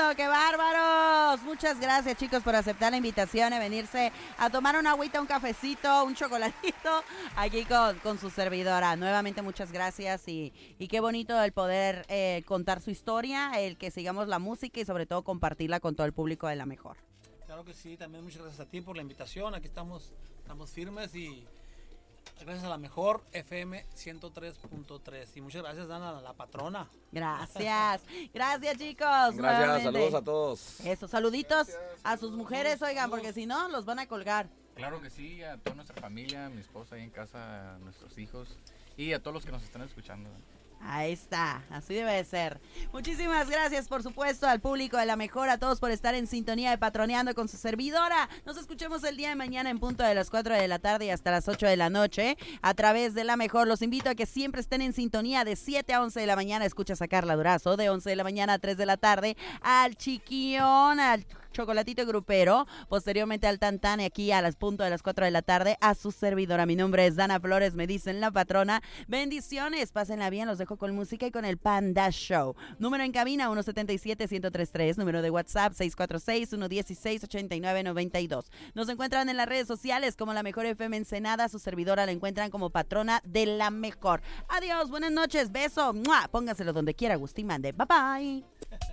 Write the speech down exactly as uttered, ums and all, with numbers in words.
¡Qué bárbaros! Muchas gracias, chicos, por aceptar la invitación y venirse a tomar una agüita, un cafecito, un chocolatito aquí con, con su servidora. Nuevamente, muchas gracias y, y qué bonito el poder eh, contar su historia, el que sigamos la música y sobre todo compartirla con todo el público de La Mejor. Claro que sí, también muchas gracias a ti por la invitación. Aquí estamos, estamos firmes y gracias a La Mejor F M ciento tres punto tres. Y muchas gracias, Dana, la patrona. Gracias. Gracias, chicos. Gracias, nuevamente. saludos a todos. Eso, saluditos Gracias, a sus mujeres, oigan, porque si no, los van a colgar. Claro que sí, a toda nuestra familia, a mi esposa ahí en casa, a nuestros hijos y a todos los que nos están escuchando. Ahí está, así debe de ser. Muchísimas gracias, por supuesto, al público de La Mejor, a todos por estar en sintonía de Patroneando con su servidora. Nos escuchemos el día de mañana en punto de las cuatro de la tarde y hasta las ocho de la noche a través de La Mejor. Los invito a que siempre estén en sintonía de siete a once de la mañana. Escuchas a Carla Durazo, de once de la mañana a tres de la tarde, al Chiquión, al Chocolatito Grupero, posteriormente al Tantán, aquí a las punto de las cuatro de la tarde a su servidora. Mi nombre es Dana Flores, me dicen la patrona. Bendiciones, pásenla bien, los dejo con música y con el Panda Show. Número en cabina uno siete siete, uno cero tres tres, número de WhatsApp seis cuatro seis, uno uno seis, ocho nueve nueve dos. Nos encuentran en las redes sociales como La Mejor F M Ensenada, su servidora la encuentran como patrona de La Mejor. Adiós, buenas noches, beso, ¡mua! Póngaselo donde quiera, Agustín mande. Bye bye.